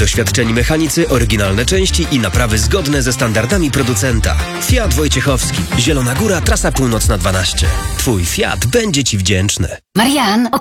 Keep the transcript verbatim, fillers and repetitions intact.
Doświadczeni mechanicy, oryginalne części i naprawy zgodne ze standardami producenta. Fiat Wojciechowski. Zielona Góra, trasa północna dwanaście. Twój Fiat będzie Ci wdzięczny. Marian,